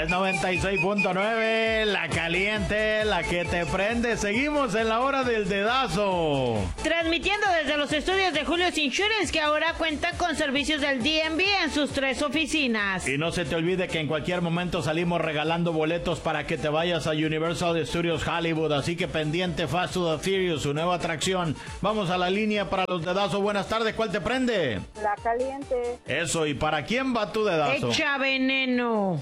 Es 96.9, la caliente, la que te prende. Seguimos en la hora del dedazo. Transmitiendo desde los estudios de Julio's Insurance, que ahora cuenta con servicios del DMV en sus 3 oficinas. Y no se te olvide que en cualquier momento salimos regalando boletos para que te vayas a Universal Studios Hollywood. Así que pendiente, Fast to the Furious, su nueva atracción. Vamos a la línea para los dedazos. Buenas tardes, ¿cuál te prende? La caliente. Eso, ¿y para quién va tu dedazo? Echa veneno.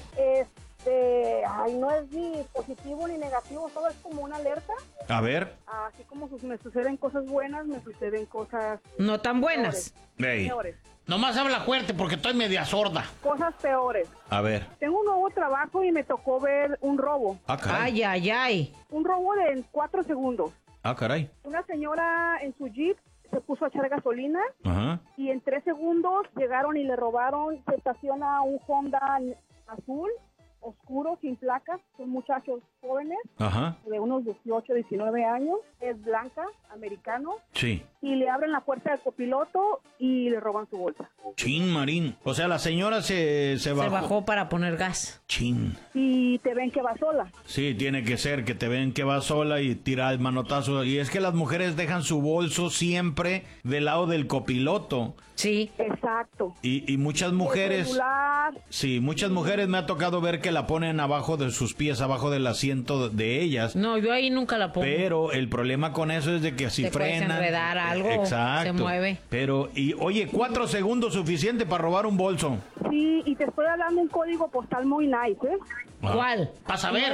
No es ni positivo ni negativo, todo es como una alerta. A ver. Así como me suceden cosas buenas, me suceden cosas No tan buenas. peores. Nomás habla fuerte porque estoy media sorda. Cosas peores. A ver. Tengo un nuevo trabajo y me tocó ver un robo. Ah, caray. Ay. Un robo de 4 segundos. Ah, caray. Una señora en su Jeep se puso a echar gasolina Ajá. y en 3 segundos llegaron y le robaron. Se estaciona un Honda azul, oscuro, sin placas. Son muchachos jóvenes, Ajá. de unos 18, 19 años. Es blanca, americano. Sí. Y le abren la puerta del copiloto y le roban su bolsa. Chin, Marín. O sea, la señora se Se bajó. bajó para poner gas. Chin. Y te ven que va sola. Sí, tiene que ser que te ven que va sola y tira el manotazo. Y es que las mujeres dejan su bolso siempre del lado del copiloto. Sí. Exacto. Y muchas El mujeres... celular. Sí, muchas mujeres me ha tocado ver que la ponen abajo de sus pies, abajo del asiento de ellas. No, yo ahí nunca la pongo. Pero el problema con eso es de que si Te puedes frenan... enredar algo, Exacto. se mueve. Pero, y oye, 4 segundos suficiente para robar un bolso. Sí, y te estoy hablando un código postal muy nice, ¿eh? ¿Cuál? Vas a ver.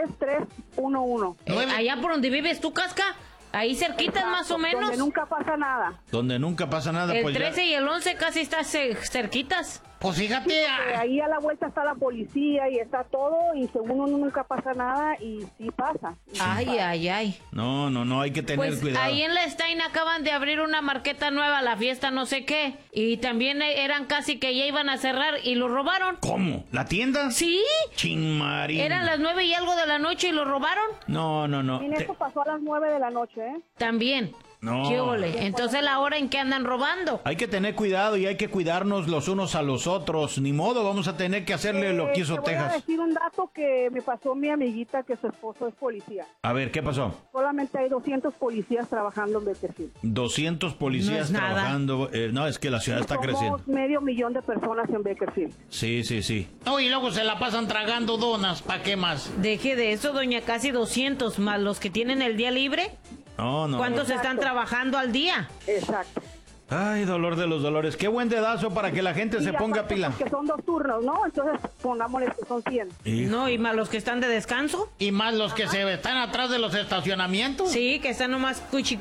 93311. Allá por donde vives tú, Casca. Ahí cerquitas más o menos. Donde nunca pasa nada. Donde nunca pasa nada, El pues 13 y el 11 casi estás cerquitas. Pues fíjate... Ahí a la vuelta está la policía y está todo, y según uno nunca pasa nada, y sí pasa. Ay. No, hay que tener Pues cuidado. ahí en la Stein acaban de abrir una marqueta nueva, la fiesta no sé qué. Y también eran casi que ya iban a cerrar y lo robaron. ¿Cómo? ¿La tienda? ¿Sí? Chin, Marín. Eran las 9 y algo de la noche y lo robaron. No. En eso pasó a las 9 de la noche, ¿eh? También. No. ¿Qué ole? Entonces la hora en que andan robando. Hay que tener cuidado y hay que cuidarnos los unos a los otros. Ni modo, vamos a tener que hacerle lo que hizo Te voy a Texas. decir un dato que me pasó mi amiguita, que su esposo es policía. A ver, ¿qué pasó? Solamente hay 200 policías trabajando en Bakersfield. 200 policías No es nada. trabajando. No, es que la ciudad está creciendo. Somos 500,000 de personas en Bakersfield. Sí. No, y luego se la pasan tragando donas. ¿Para qué más? Deje de eso, doña, casi 200 más los que tienen el día libre. No. ¿Cuántos están trabajando al día? Exacto. Ay, dolor de los dolores. Qué buen dedazo para que la gente se ponga pila. Que son 2 turnos, ¿no? Entonces pongámosle que son 100. Hijo. No, y más los que están de descanso. Y más los que se están atrás de los estacionamientos. Sí, que están nomás cuchi.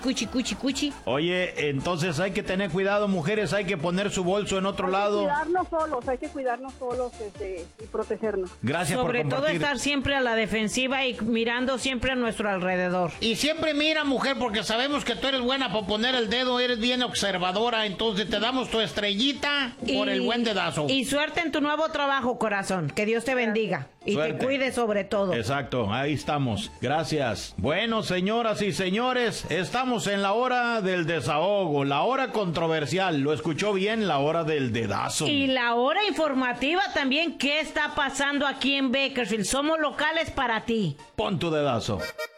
Oye, entonces hay que tener cuidado, mujeres, hay que poner su bolso en otro lado. Hay que cuidarnos solos y protegernos. Gracias por Sobre todo compartir. estar siempre a la defensiva y mirando siempre a nuestro alrededor. Y siempre mira, mujer, porque sabemos que tú eres buena para poner el dedo, eres bien observadora, entonces te damos tu estrellita por el buen dedazo. Y suerte en tu nuevo trabajo, corazón. Que Dios te bendiga. Y Suerte. te cuide sobre todo. Exacto, ahí estamos. Gracias. Bueno, señoras y señores, estamos en la hora del desahogo, la hora controversial. ¿Lo escuchó bien? La hora del dedazo. Y la hora informativa también. ¿Qué está pasando aquí en Bakersfield? Somos locales para ti. Pon tu dedazo.